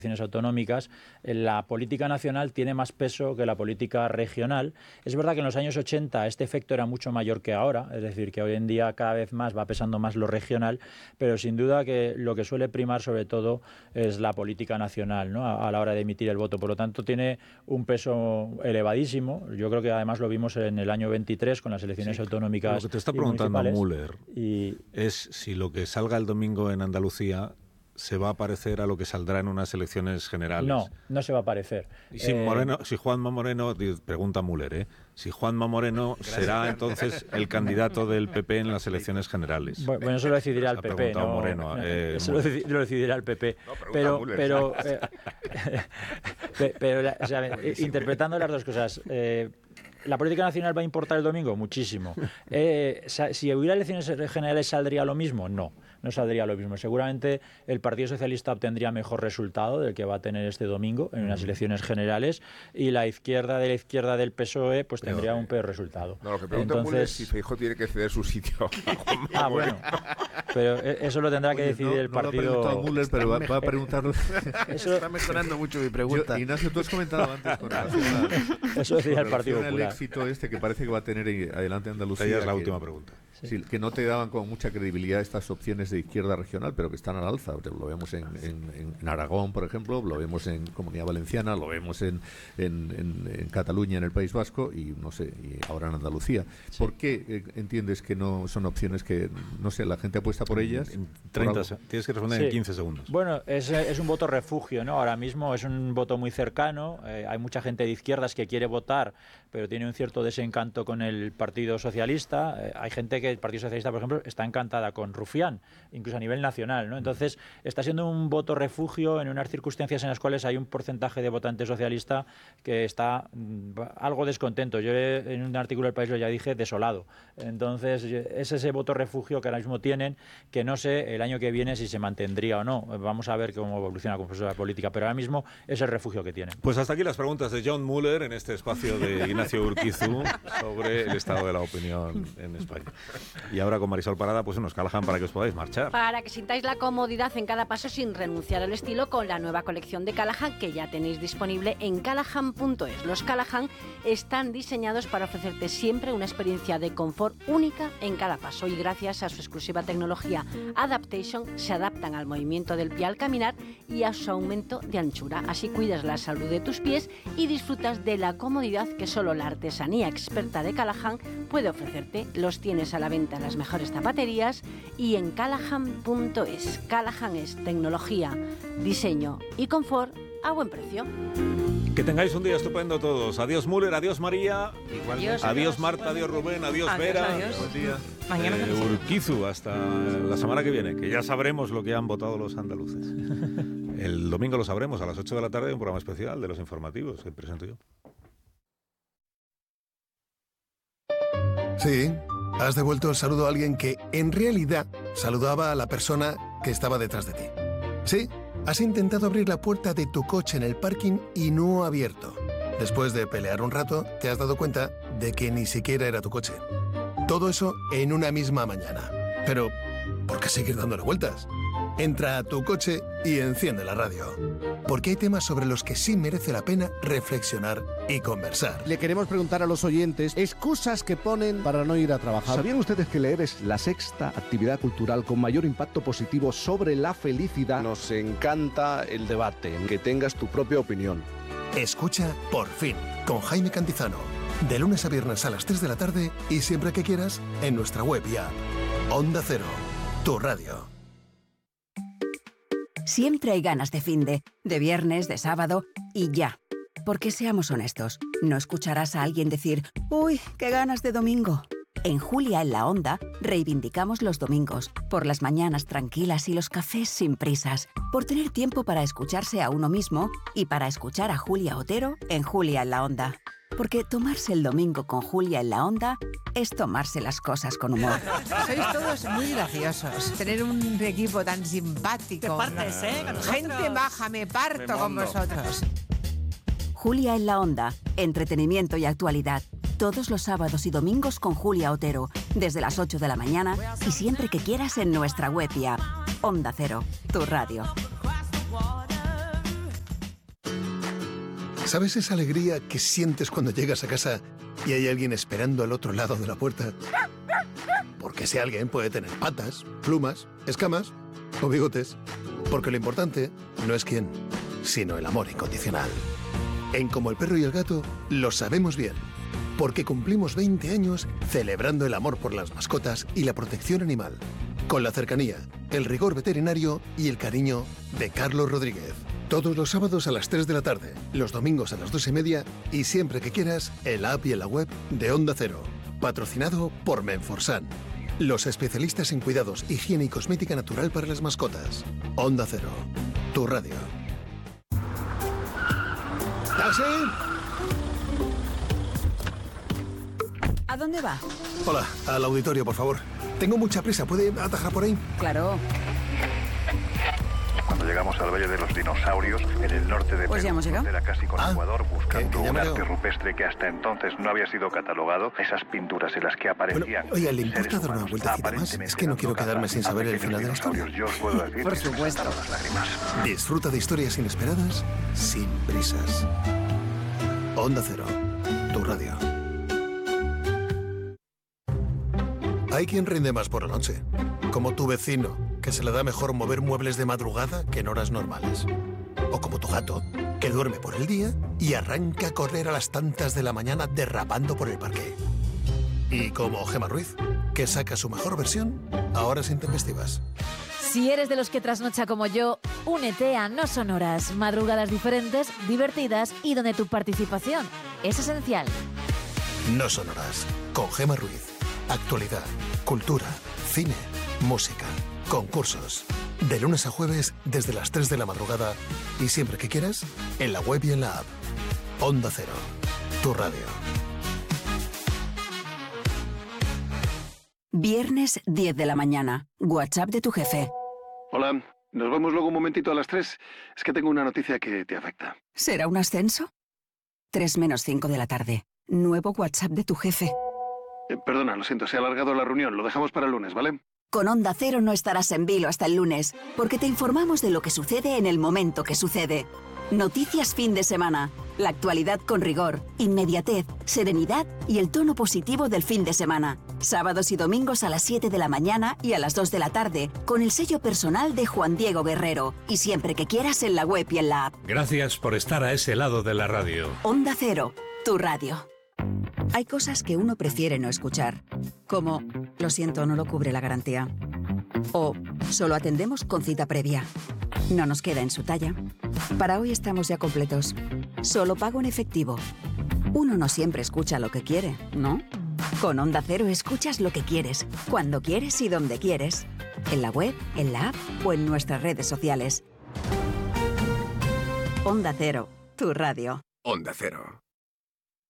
elecciones autonómicas, la política nacional tiene más peso que la política regional. Es verdad que en los años 80 este efecto era mucho mayor que ahora, es decir, que hoy en día cada vez más va pesando más lo regional, pero sin duda que lo que suele primar sobre todo es la política nacional, ¿no?, a la hora de emitir el voto. Por lo tanto, tiene un peso elevadísimo. Yo creo que además lo vimos en el año 23 con las elecciones autonómicas. Lo que te está preguntando Müller es si lo que salga el domingo en Andalucía se va a parecer a lo que saldrá en unas elecciones generales. No, no se va a parecer. Y si Juanma Moreno, pregunta Müller, si Juanma Moreno será entonces el candidato del PP en las elecciones generales. Bueno, eso lo decidirá el PP. No, Moreno, eso lo decidirá el PP. No, pero o sea, interpretando las dos cosas. ¿La política nacional va a importar el domingo? Muchísimo. Si hubiera elecciones generales, ¿saldría lo mismo? No saldría lo mismo. Seguramente el Partido Socialista obtendría mejor resultado del que va a tener este domingo en unas elecciones generales, y la izquierda de la izquierda del PSOE pues tendría un peor resultado. No, lo que pregunta Müller es si Feijóo tiene que ceder su sitio a Juanma bueno. Pero eso lo tendrá que decidir el partido. No lo ha preguntado Müller, pero va a preguntarlo. Está mejorando mucho mi pregunta. Ignacio, tú has comentado antes con relación eso decía el Partido Popular. El éxito que parece que va a tener adelante Andalucía. Esa es la última pregunta. Sí, que no te daban con mucha credibilidad estas opciones de izquierda regional, pero que están al alza. Lo vemos en Aragón, por ejemplo, lo vemos en Comunidad Valenciana, lo vemos en Cataluña, en el País Vasco, y no sé, y ahora en Andalucía. Sí. ¿Por qué entiendes que no son opciones que, no sé, la gente apuesta por ellas? En 30, tienes que responder en 15 segundos. Bueno, es un voto refugio, ¿no? Ahora mismo es un voto muy cercano. Hay mucha gente de izquierdas que quiere votar, pero tiene un cierto desencanto con el Partido Socialista. Hay gente que el Partido Socialista, por ejemplo, está encantada con Rufián, incluso a nivel nacional, ¿no? Entonces, está siendo un voto refugio en unas circunstancias en las cuales hay un porcentaje de votantes socialista que está algo descontento. Yo en un artículo del País lo ya dije, desolado. Entonces, es ese voto refugio que ahora mismo tienen, que no sé el año que viene si se mantendría o no. Vamos a ver cómo evoluciona la política, pero ahora mismo es el refugio que tienen. Pues hasta aquí las preguntas de John Müller en este espacio de Ignacio Urquizu sobre el estado de la opinión en España. Y ahora con Marisol Parada, pues unos Callahan para que os podáis marchar. Para que sintáis la comodidad en cada paso sin renunciar al estilo con la nueva colección de Callahan que ya tenéis disponible en callahan.es. Los Callahan están diseñados para ofrecerte siempre una experiencia de confort única en cada paso, y gracias a su exclusiva tecnología Adaptation se adaptan al movimiento del pie al caminar y a su aumento de anchura. Así cuidas la salud de tus pies y disfrutas de la comodidad que solo la artesanía experta de Callahan puede ofrecerte. Los tienes a la venta en las mejores zapaterías y en callahan.es. Callahan es tecnología, diseño y confort a buen precio. Que tengáis un día estupendo todos. Adiós Müller, adiós María. Igualmente. Adiós Marta, adiós Rubén, adiós Vera. Adiós. Buen día. Mañana Urquizu, hasta la semana que viene, que ya sabremos lo que han votado los andaluces. El domingo lo sabremos a las 8 de la tarde, un programa especial de los informativos que presento yo. Sí, has devuelto el saludo a alguien que, en realidad, saludaba a la persona que estaba detrás de ti. Sí, has intentado abrir la puerta de tu coche en el parking y no ha abierto. Después de pelear un rato, te has dado cuenta de que ni siquiera era tu coche. Todo eso en una misma mañana. Pero, ¿por qué seguir dándole vueltas? Entra a tu coche y enciende la radio. Porque hay temas sobre los que sí merece la pena reflexionar y conversar. Le queremos preguntar a los oyentes excusas que ponen para no ir a trabajar. ¿Sabían ustedes que leer es la sexta actividad cultural con mayor impacto positivo sobre la felicidad? Nos encanta el debate, que tengas tu propia opinión. Escucha Por Fin, con Jaime Cantizano. De lunes a viernes a las 3 de la tarde y siempre que quieras en nuestra web y app. Onda Cero, tu radio. Siempre hay ganas de finde, de viernes, de sábado y ya. Porque seamos honestos, no escucharás a alguien decir «Uy, qué ganas de domingo». En Julia en la Onda reivindicamos los domingos, por las mañanas tranquilas y los cafés sin prisas, por tener tiempo para escucharse a uno mismo y para escuchar a Julia Otero en Julia en la Onda. Porque tomarse el domingo con Julia en la Onda es tomarse las cosas con humor. Sois todos muy graciosos. Tener un equipo tan simpático. Te partes, ¿eh? Gente baja, me parto con vosotros. Julia en la Onda, entretenimiento y actualidad. Todos los sábados y domingos con Julia Otero, desde las 8 de la mañana y siempre que quieras en nuestra web y app. Onda Cero, tu radio. ¿Sabes esa alegría que sientes cuando llegas a casa y hay alguien esperando al otro lado de la puerta? Porque ese alguien puede tener patas, plumas, escamas o bigotes. Porque lo importante no es quién, sino el amor incondicional. En Como el perro y el gato lo sabemos bien. Porque cumplimos 20 años celebrando el amor por las mascotas y la protección animal. Con la cercanía, el rigor veterinario y el cariño de Carlos Rodríguez. Todos los sábados a las 3 de la tarde, los domingos a las 2:30 y siempre que quieras en la app y en la web de Onda Cero. Patrocinado por Menforsan, los especialistas en cuidados, higiene y cosmética natural para las mascotas. Onda Cero, tu radio. ¡Taxi! ¿A dónde va? Hola, al auditorio, por favor. Tengo mucha prisa, ¿puede atajar por ahí? Claro. Cuando llegamos al Valle de los Dinosaurios, en el norte de Pues ya hemos llegado. era casi con Ecuador, buscando que ya un me arte veo. rupestre que hasta entonces no había sido catalogado, esas pinturas en las que aparecían... Oiga, ¿le importa seres dar una humanos vueltecita más? Es que no quiero quedarme sin saber el final de la historia. Yo os puedo decir Por que se me supuesto. saltaron las lágrimas. Disfruta de historias inesperadas sin prisas. Onda Cero, tu radio. Hay quien rinde más por la noche, como tu vecino, que se le da mejor mover muebles de madrugada que en horas normales. O como tu gato, que duerme por el día y arranca a correr a las tantas de la mañana derrapando por el parque. Y como Gemma Ruiz, que saca su mejor versión a horas intempestivas. Si eres de los que trasnocha como yo, únete a No Sonoras, madrugadas diferentes, divertidas y donde tu participación es esencial. No Sonoras, con Gemma Ruiz. Actualidad, cultura, cine, música, concursos. De lunes a jueves desde las 3 de la madrugada y siempre que quieras, en la web y en la app. Onda Cero, tu radio. Viernes 10 de la mañana. WhatsApp de tu jefe. Hola, nos vemos luego un momentito a las 3. Es que tengo una noticia que te afecta. ¿Será un ascenso? 3 menos 5 de la tarde. Nuevo WhatsApp de tu jefe. Perdona, lo siento, se ha alargado la reunión. Lo dejamos para el lunes, ¿vale? Con Onda Cero no estarás en vilo hasta el lunes, porque te informamos de lo que sucede en el momento que sucede. Noticias fin de semana. La actualidad con rigor, inmediatez, serenidad y el tono positivo del fin de semana. Sábados y domingos a las 7 de la mañana y a las 2 de la tarde, con el sello personal de Juan Diego Guerrero. Y siempre que quieras en la web y en la app. Gracias por estar a ese lado de la radio. Onda Cero, tu radio. Hay cosas que uno prefiere no escuchar, como, lo siento, no lo cubre la garantía. O, solo atendemos con cita previa. No nos queda en su talla. Para hoy estamos ya completos. Solo pago en efectivo. Uno no siempre escucha lo que quiere, ¿no? Con Onda Cero escuchas lo que quieres, cuando quieres y donde quieres. En la web, en la app o en nuestras redes sociales. Onda Cero, tu radio. Onda Cero,